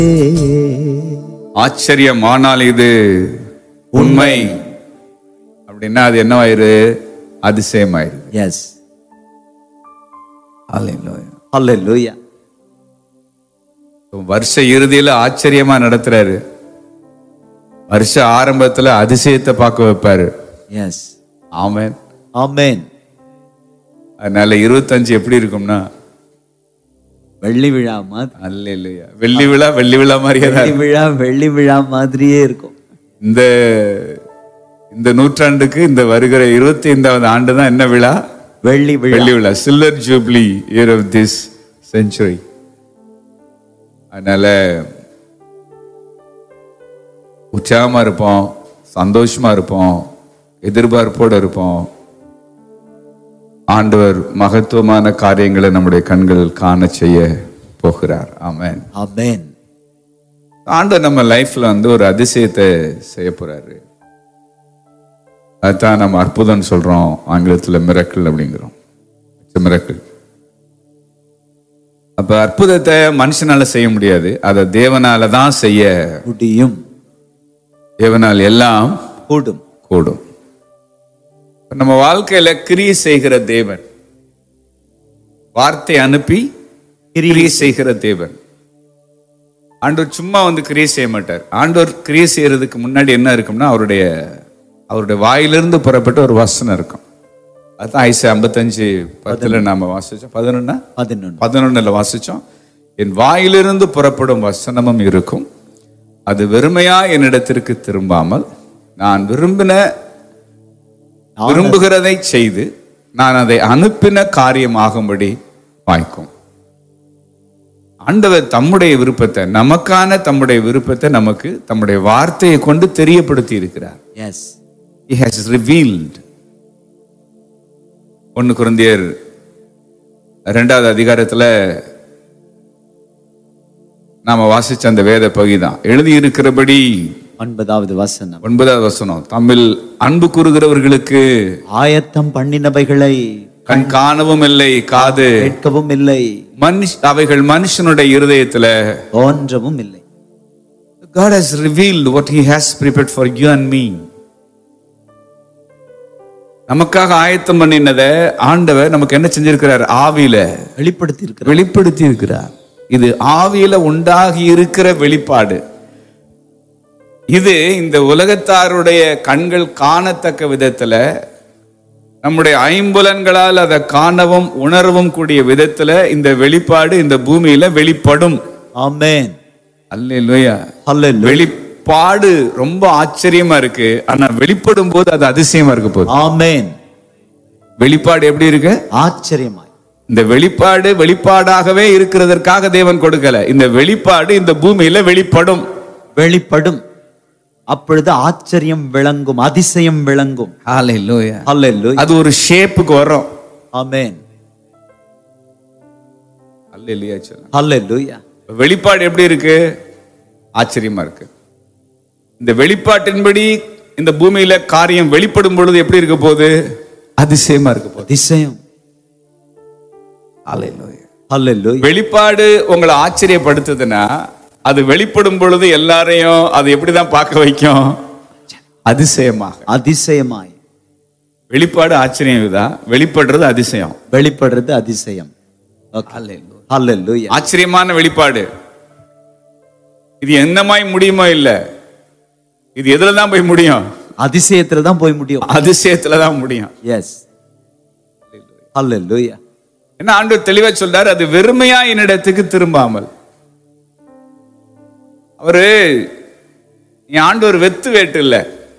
ஆச்சரியமானால் இது உண்மை அப்படின்னா அது என்னவாயிரு? அதிசயமாயிரு. எஸ். ஹல்லேலூயா. ஹல்லேலூயா. வருஷ இறுதியில ஆச்சரியமா நடத்துறாரு. வருஷ ஆரம்பத்துல அதிசயத்தை பார்க்க வைப்பாரு. எஸ். ஆமென். ஆமென். அதனால 25 எப்படி இருக்கும்னா வெள்ளி விழா மாதிரி. ஹல்லேலூயா. வெள்ளி விழா மாதிரியே தான். வெள்ளி விழா மாதிரியே இருக்கும். இந்த நூற்றாண்டுக்கு இந்த வருகிற 25வது ஆண்டு தான் என்ன விழா? வெள்ளி விழா. Silver jubilee year of this century. அதனால உற்சாகமா இருப்போம், சந்தோஷமா இருப்போம், எதிர்பார்ப்போடு இருப்போம். ஆண்டவர் மகத்துவமான காரியங்களை நம்முடைய கண்கள் காண செய்ய போகிறார். ஆமென். ஆமென். ஆண்டவர் நம்ம லைஃப்ல ஒரு அதிசயத்தை செய்ய போறாரு. அதுதான் நம்ம அற்புதம் சொல்றோம், ஆங்கிலத்துல மிரக்கிள் அப்படிங்கிறோம். மிரக்கிள். அப்ப அற்புதத்தை மனுஷனால செய்ய முடியாது, அதை தேவனால தான் செய்ய முடியும். தேவனால் எல்லாம் கூடும். கூடும். நம்ம வாழ்க்கையில கிரியை செய்கிற தேவன், வார்த்தை அனுப்பி கிரியை செய்கிற தேவன். ஆண்டவர் சும்மா கிரியை செய்ய மாட்டார். ஆண்டவர் கிரியை செய்யறதுக்கு முன்னாடி என்ன இருக்கும்னா அவருடைய வாயிலிருந்து புறப்பட்ட ஒரு வசனம் இருக்கும். அதுதான் ஐசையா 55:10 நாம வாசிச்சோம். 11 வாசிச்சோம். என் வாயிலிருந்து புறப்படும் வசனமும் இருக்கும், அது வெறுமையா என்னிடத்திற்கு திரும்பாமல் நான் விரும்புகிறதை செய்து நான் அதை அனுப்பின காரியமாகும்படி வாய்க்கும். ஆண்டவர் தம்முடைய விருப்பத்தை, நமக்கான தம்முடைய விருப்பத்தை நமக்கு தம்முடைய வார்த்தையை கொண்டு தெரியப்படுத்தி இருக்கிறார். எஸ். He has revealed. 1 கொரிந்தியர் 2வது அதிகாரத்துல நாம வாசிச்ச அந்த வேத பகுதிதான் எழுதி இருக்கிறபடி 9வது வசனம். தம்மில் அன்பு கூறுகிறவர்களுக்கு ஆயத்தம் பண்ணினவைகளை கண் காணவும் இல்லை, காது கேட்கவும் இல்லை, அவைகள் மனுஷனுடைய இருதயத்துல தோன்றவும் இல்லை. God has revealed what he has prepared for you and me. நமக்காக ஆயத்தம் பண்ணினதை ஆண்டவர் நமக்கு என்ன செஞ்சிருக்கிறார்? ஆவியில வெளிப்படுத்தி இருக்கிறார். இது ஆவியில உண்டாகி இருக்கிற வெளிப்பாடு. இது இந்த உலகத்தாருடைய கண்கள் காணத்தக்க விதத்துல, நம்முடைய ஐம்புலன்களால் அதை காணவும் உணரவும் கூடிய விதத்துல இந்த வெளிப்பாடு இந்த பூமியில வெளிப்படும். ஆமென். அல்லேலூயா. வெளிப்பாடு ரொம்ப ஆச்சரியமா இருக்கு, ஆனா வெளிப்படும் போது அது அதிசயமா இருக்கு போது. ஆமென். வெளிப்பாடு எப்படி இருக்கு? ஆச்சரியமாய். இந்த வெளிப்பாடாகவே இருக்கிறதற்காக தேவன் கொடுக்கல. இந்த வெளிப்பாடு இந்த பூமியில வெளிப்படும். அப்பொழுது ஆச்சரியம் விளங்கும், அதிசயம் விளங்கும். ஹல்லேலூயா. ஹல்லேலூயா. அது ஒரு ஷேப்புக்கு வரும். ஆமென். ஹல்லேலூயா. ஹல்லேலூயா. வெளிப்பாடு எப்படி இருக்கு? ஆச்சரியமா இருக்கு. இந்த வெளிப்பாட்டின்படி இந்த பூமியில காரியம் வெளிப்படும் பொழுது எப்படி இருக்க போகுது? அதிசயமா இருக்க போகுது. அதிசயம். ஹல்லேலூயா. ஹல்லேலூயா. வெளிப்பாடு உங்களை ஆச்சரியப்படுத்துதுன்னா அது வெளிப்படும் பொழுது எல்லாரையும் அது எப்படிதான் பார்க்க வைக்கும்? அதிசயமாய். வெளிப்பாடு ஆச்சரியம் தான், வெளிப்படுறது அதிசயம். ஹல்லேலூயா. ஆச்சரியமான வெளிப்பாடு. இது என்னமாய் முடியுமோ இல்ல, இது எதுல தான் போய் முடியும்? அதிசயத்துல தான் போய் முடியும். அதிசயத்துல தான் முடியும். எஸ். ஹல்லேலூயா. என்ன ஆண்டவர் தெளிவா சொல்றாரு, அது வெறுமையா என்னிடத்துக்கு திரும்பாமல். அவரு என் ஆண்டவர் வெத்து வேட்டு இல்ல,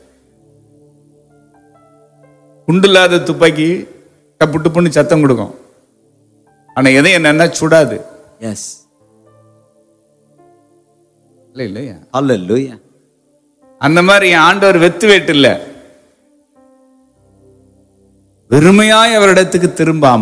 குண்டில்லாத துப்பாக்கி டப்பு டப்புன்னு சத்தம் கொடுக்கும், ஆனா எதையும் என்னன்னா சுடாது. எஸ். இல்லையா? ஹல்லேலூயா. அந்த மாதிரி என் ஆண்டவர் வெத்து வேட்டு இல்ல, வெறுமையாய் அவரிடத்துக்கு திரும்பாமல்